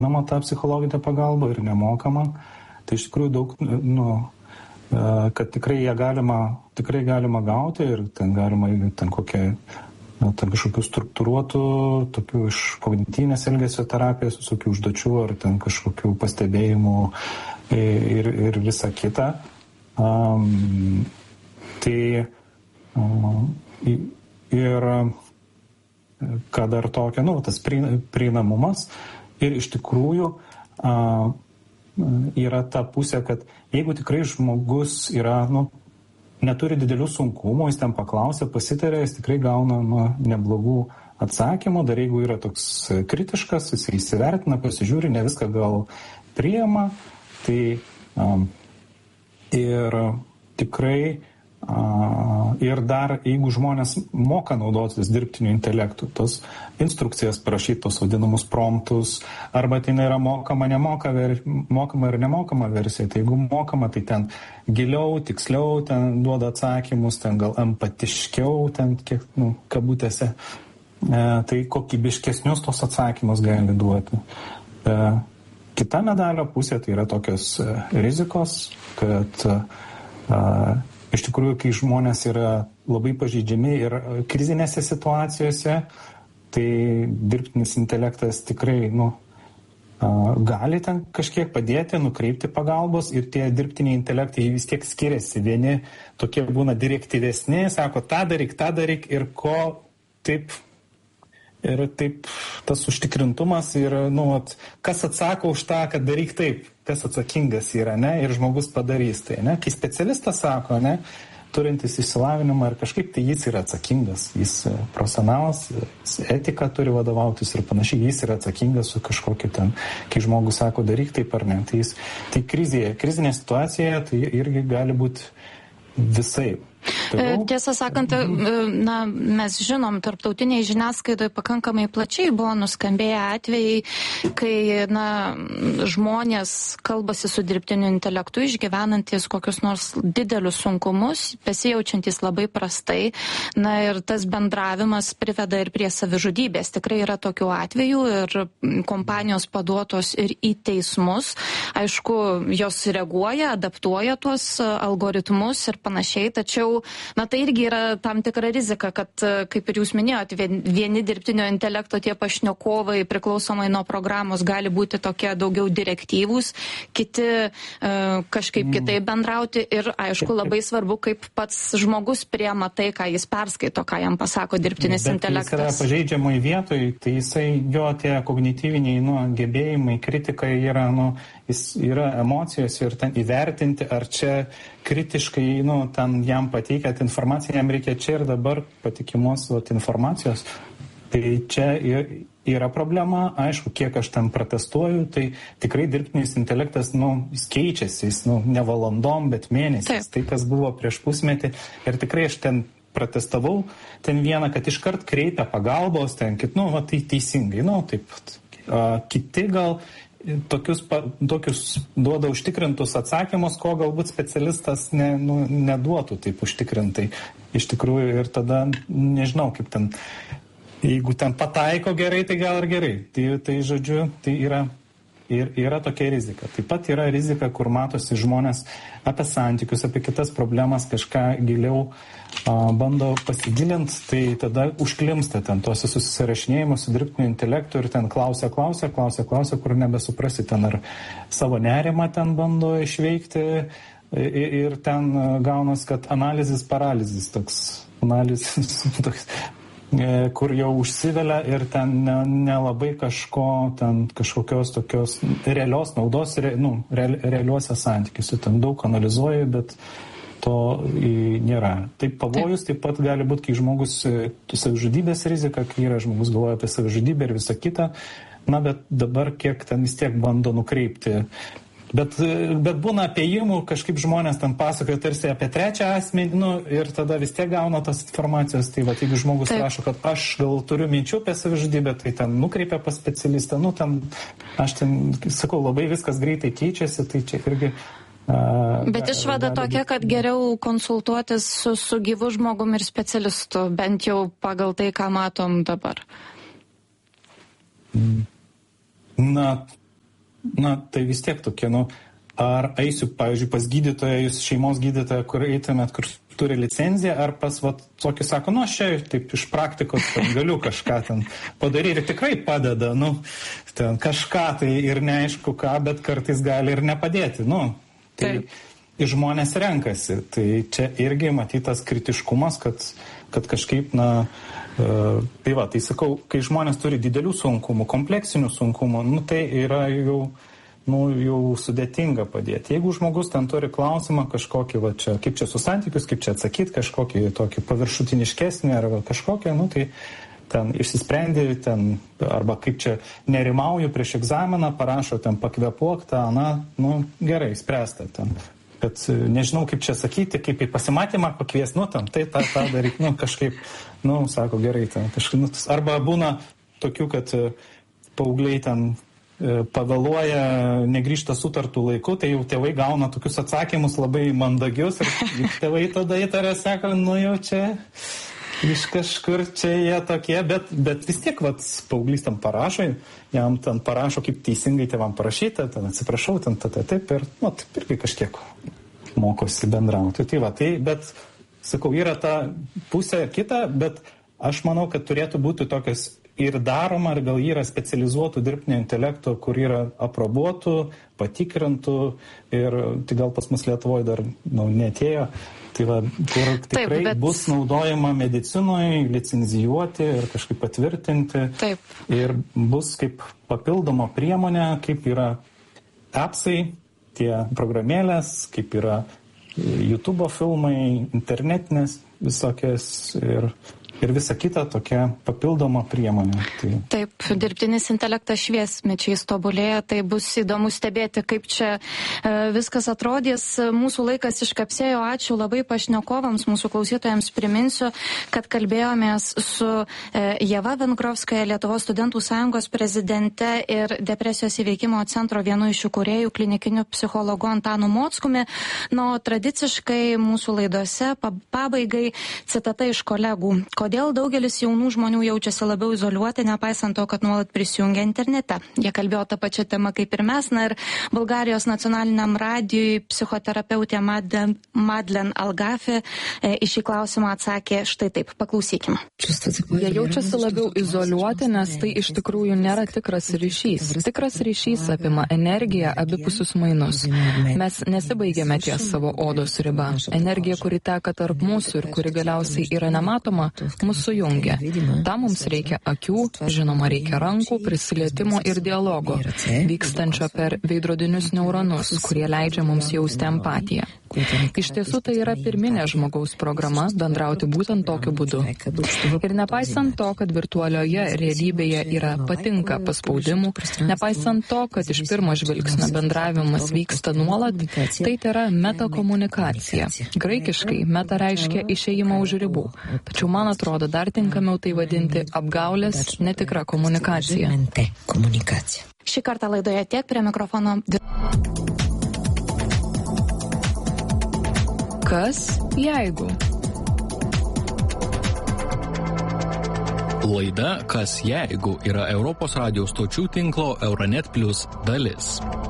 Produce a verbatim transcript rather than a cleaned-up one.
prieinama ta psichologinė pagalba ir nemokama. Tai iš tikrųjų daug, nu, kad tikrai ją galima, tikrai galima gauti ir ten galima ten kokią, na, ten kažkokių struktūruotų, tokių iš kognityvinės elgesio terapijos, visokių užduočių ar ten kažkokių pastebėjimų ir, ir visa kita. Um, tai um, ir ką dar tokia, nu, tas prieinamumas ir iš tikrųjų uh, yra ta pusė, kad jeigu tikrai žmogus yra, nu, neturi didelių sunkumų, jis ten paklausia, pasitarė, jis tikrai gauna nu, neblogų atsakymų, dar jeigu yra toks kritiškas, jis įsivertina, pasižiūri, ne viską gal priima, tai um, ir tikrai uh, ir dar, jeigu žmonės moka naudotis dirbtiniu intelektu, tos instrukcijas parašyti, tos vadinamus promptus, arba tai yra mokama, nemoka, ver, mokama ir nemokama versija, tai jeigu mokama, tai ten giliau, tiksliau, ten duoda atsakymus, ten gal empatiškiau, ten kiek, nu, kabutėse, e, tai kokybiškesnius tos atsakymus gali duoti. E, kita medalio pusė tai yra tokios rizikos, kad a, iš tikrųjų, kai žmonės yra labai pažeidžiami ir krizinėse situacijose, tai dirbtinis intelektas tikrai, nu, a, gali ten kažkiek padėti, nukreipti pagalbos ir tie dirbtiniai intelektai vis tiek skiriasi. Vieni tokie būna direktyvesni, sako, tą daryk, tą daryk ir ko taip. Ir taip tas užtikrintumas ir, nu, at, kas atsako už tą, kad daryk taip, kas atsakingas yra, ne, ir žmogus padarys tai, ne. Kai specialistas sako, ne, turintis išsilavinimą ir kažkaip tai jis yra atsakingas, jis profesionalas, jis etika turi vadovautis ir panašiai, jis yra atsakingas su kažkokiu ten, kai žmogus sako daryk taip ar ne. Tai, jis, tai krizėje, krizinė situacija, tai irgi gali būti visai. Toliau. Tiesą sakant, na, mes žinom, tarptautiniai žiniasklaidoje pakankamai plačiai buvo nuskambėję atvejai, kai, na, žmonės kalbasi su dirbtiniu intelektu, išgyvenantis kokius nors didelius sunkumus, besijaučiantis labai prastai, na, ir tas bendravimas priveda ir prie savižudybės. Tikrai yra tokių atvejų ir kompanijos paduotos ir į teismus. Aišku, jos reaguoja, adaptuoja tuos algoritmus ir panašiai, tačiau na, tai irgi yra tam tikra rizika, kad, kaip ir jūs minėjote, vieni dirbtinio intelekto tie pašnekovai priklausomai nuo programos gali būti tokie daugiau direktyvūs, kiti uh, kažkaip kitaip bendrauti ir, aišku, labai svarbu, kaip pats žmogus priema tai, ką jis perskaito, ką jam pasako dirbtinis Bet intelektas. Bet jis yra pažeidžiamai vietoj, tai jisai, jo tie kognityviniai nu, gebėjimai, kritikai yra, nu, jis yra emocijos ir ten įvertinti, ar čia kritiškai, nu, ten jam pateikiat informaciją, jam reikia čia ir dabar patikimos vat, informacijos. Tai čia yra problema, aišku, kiek aš ten protestuoju, tai tikrai dirbtinis intelektas, nu, jis keičiasi, jis, nu, ne valandom, bet mėnesiais. Tai, kas buvo prieš pusmetį ir tikrai aš ten protestavau, ten vieną, kad iškart kreipia pagalbos, ten, kit, nu, va, tai teisingai, nu, taip, a, kiti gal tokius, tokius duoda užtikrintus atsakymus, ko galbūt specialistas ne, nu, neduotų taip užtikrintai. Iš tikrųjų ir tada, nežinau, kaip ten, jeigu ten pataiko gerai, tai gal ir gerai. Tai, tai žodžiu, tai yra, ir, yra tokia rizika. Taip pat yra rizika, kur matosi žmonės apie santykius, apie kitas problemas kažką giliau a, bando pasigilinti, tai tada užklimsta ten tuose susirašinėjimus su dirbtiniu intelektu ir ten klausia, klausia, klausia, klausia, kur nebesuprasi ten ar savo nerimą ten bando išveikti ir, ir ten gaunas, kad analizis paralizis toks, analizis toks, kur jau užsivelia ir ten nelabai ne kažko, ten kažkokios tokios realios naudos, re, nu, real, realiuose santykiuose. Ten daug analizuoja, bet to nėra. Taip pavojus taip pat gali būti, kai žmogus, savižudybės rizika, kai yra žmogus galvoja apie savižudybę ir visą kitą, na, bet dabar kiek ten vis tiek bando nukreipti. Bet, bet būna apėjimų, kažkaip žmonės ten pasakoja tarsi apie trečią asmenį, nu, ir tada vis tiek gauna tos informacijos. Tai va, jeigu žmogus Taip. rašo, kad aš gal turiu minčių apie savižudybę, tai ten nukreipia pas specialistą. Nu, ten, aš ten, sakau, labai viskas greitai keičiasi, tai čia irgi... Uh, Bet išvada tokia, kad geriau konsultuotis su, su gyvu žmogum ir specialistu, bent jau pagal tai, ką matom dabar. Na, na, tai vis tiek tokie, nu, ar eisiu, pavyzdžiui, pas gydytoją, jūs šeimos gydytoją, kur eitumėt, kur turi licenciją, ar pas, va, tokį sako, nu, aš čia taip iš praktikos ten galiu kažką ten padaryti ir tikrai padeda, nu, ten kažką tai ir neaišku ką, bet kartais gali ir nepadėti, nu, tai ir žmonės renkasi, tai čia irgi matytas kritiškumas, kad, kad kažkaip, na, uh, tai va, tai sakau, kai žmonės turi didelių sunkumų, kompleksinių sunkumų, nu, tai yra jau nu, jau sudėtinga padėti. Jeigu žmogus ten turi klausimą kažkokį, va čia, kaip čia su santykius, kaip čia atsakyti, kažkokį tokį paviršutiniškesnį arba kažkokį, nu, tai ten išsisprendė, ten, arba kaip čia nerimauju prieš egzaminą, parašo ten pakvepuok tą, na, nu, gerai, spręsta ten. Bet nežinau, kaip čia sakyti, kaip į pasimatymą pakvies, nu, tam, tai tą, tą daryk, nu, kažkaip, nu, sako, gerai, ten, kažkaip, nu, arba būna tokių, kad paaugliai ten pavėluoja, negrįžta sutartų laiku, tai jau tėvai gauna tokius atsakymus labai mandagius ir tėvai tada įtarė, sako, nu jau čia iš kažkur čia jie tokie, bet, bet vis tiek, vat, paauglys tam parašo, jam ten parašo, kaip teisingai tėvam parašyta, ten atsiprašau, ten tada taip ir, nu, taip irgi kažkiek mokosi bendrauti. Tai va, tai, bet, sakau, yra ta pusė kita, bet aš manau, kad turėtų būti tokios ir daroma, ar gal yra specializuotų dirbtinio intelekto, kur yra aprobuotų, patikrintų ir tai gal pas mus Lietuvoje dar nu, netėjo, tai va, kur tikrai Taip, bet... bus naudojama medicinoje, licenzijuoti ir kažkaip patvirtinti. Taip. Ir bus kaip papildoma priemonė, kaip yra appsai, tie programėlės, kaip yra YouTube filmai, internetinės visokias ir... ir visa kita tokia papildoma priemonė. Tai... Taip, dirbtinis intelektas šviesmečiais tobulėja, tai bus įdomu stebėti, kaip čia e, viskas atrodys. Mūsų laikas iškapsėjo, ačiū labai pašnekovams, mūsų klausytojams priminsiu, kad kalbėjomės su e, Ieva Vengrovskaja, Lietuvos studentų sąjungos prezidente ir depresijos įveikimo centro vienu iš įkūrėjų klinikiniu psichologu Antanu Mockumi. Nu, tradiciškai mūsų laidose pabaigai citata iš kolegų. Kodėl daugelis jaunų žmonių jaučiasi labiau izoliuoti, nepaisant to, kad nuolat prisijungia internete. Jie kalbėjo tą pačią temą kaip ir mes, na ir Bulgarijos nacionaliniam radijui psichoterapeutė Madlen Algafi e, į šį klausimą atsakė štai taip. Paklausykime. Jie jaučiasi labiau izoliuoti, nes tai iš tikrųjų nėra tikras ryšys. Tikras ryšys apima energiją, abipusius mainus. Mes nesibaigėme ties savo odos riba. Energija, kuri teka tarp mūsų ir kuri galiausiai yra nematoma, mūsų jungia. Tam mums reikia akių, žinoma, reikia rankų, prisilietimo ir dialogo, vykstančio per veidrodinius neuronus, kurie leidžia mums jausti empatiją. Iš tiesų tai yra pirminė žmogaus programa bendrauti būtent tokiu būdu. Ir nepaisant to, kad virtualioje realybėje yra patinka paspaudimų, nepaisant to, kad iš pirmo žvilgsnio bendravimas vyksta nuolat, tai yra metakomunikacija. Graikiškai meta reiškia išėjimą už ribų. Tačiau man atrodo dar tinkamiau tai vadinti apgaulės netikra komunikacija. Šį kartą laidoje tiek, prie mikrofono. Kas jeigu? Laida Kas jeigu yra Europos radijo stočių tinklo Euronet Plus dalis.